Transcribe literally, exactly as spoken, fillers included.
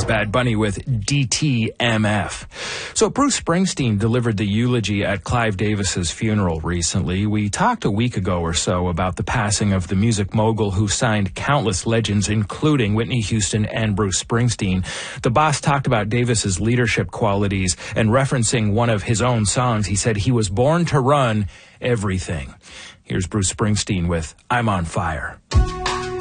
was Bad Bunny with D T M F. So Bruce Springsteen delivered the eulogy at Clive Davis's funeral recently. We talked a week ago or so about the passing of the music mogul who signed countless legends, including Whitney Houston and Bruce Springsteen. The boss talked about Davis's leadership qualities, and referencing one of his own songs, he said he was born to run everything. Here's Bruce Springsteen with I'm on Fire.